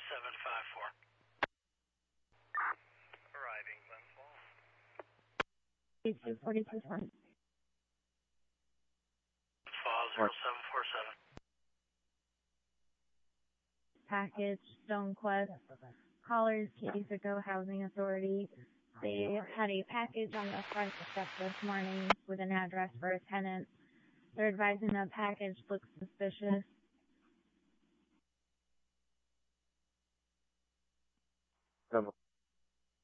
Arriving Glens Falls. 4242 Falls 0747. Package, Stonequest. Callers, Katy-Sicko Housing Authority. They had a package on the front steps this morning with an address for a tenant. They're advising the package looks suspicious.